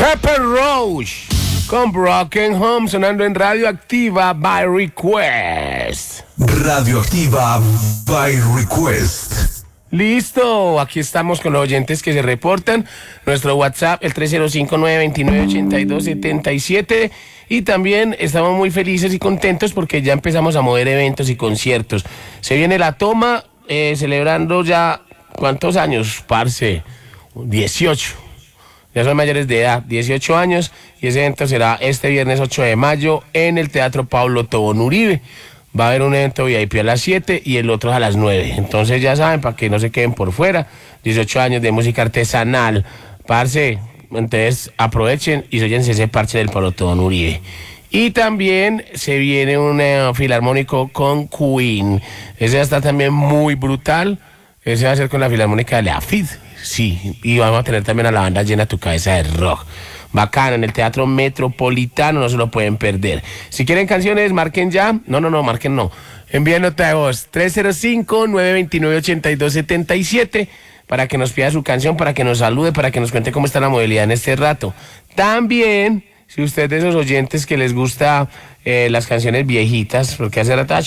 Pepper Roach con Broken Home sonando en Radioactiva by Request. Radioactiva by Request. Listo, aquí estamos con los oyentes que se reportan. Nuestro WhatsApp, el 305-929-8277. Y también estamos muy felices y contentos porque ya empezamos a mover eventos y conciertos. Se viene La Toma, celebrando ya, ¿cuántos años, parce? 18. Ya son mayores de edad, 18 años. Y ese evento será este viernes 8 de mayo en el Teatro Pablo Tobón Uribe. Va a haber un evento VIP a las 7 y el otro a las 9. Entonces ya saben, para que no se queden por fuera. 18 años de música artesanal. Parce, entonces aprovechen y óyense ese parche del Pablo Tobón Uribe. Y también se viene un filarmónico con Queen. Ese va a estar también muy brutal. Ese va a ser con la filarmónica de la FID. Sí, y vamos a tener también a la banda Llena Tu Cabeza de Rock. Bacana, en el Teatro Metropolitano, no se lo pueden perder. Si quieren canciones, marquen ya. No, marquen no. Envíen nota de voz, 305-929-8277, para que nos pida su canción, para que nos salude, para que nos cuente cómo está la modalidad en este rato. También, si usted es de esos oyentes que les gusta las canciones viejitas, porque hace rato,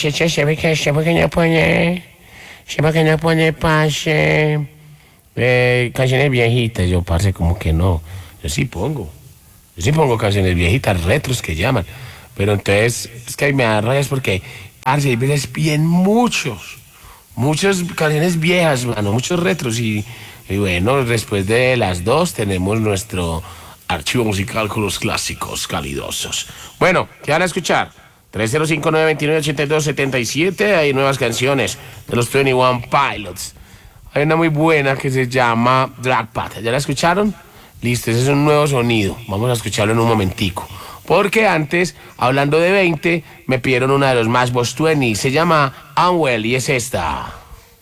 canciones viejitas, yo, parce, como que no. Yo sí pongo canciones viejitas, retros que llaman. Pero entonces, es que me da rayas porque, parce, hay veces piden muchas canciones viejas, mano, muchos retros. Y bueno, después de las 2 tenemos nuestro archivo musical con los clásicos calidosos. Bueno, ¿qué van a escuchar? 305-929-8277, hay nuevas canciones de los 21 Pilots. Hay una muy buena que se llama Dragpat. ¿Ya la escucharon? Listo, ese es un nuevo sonido. Vamos a escucharlo en un momentico. Porque antes, hablando de 20, me pidieron una de los más Boss 20. Se llama Unwell y es esta.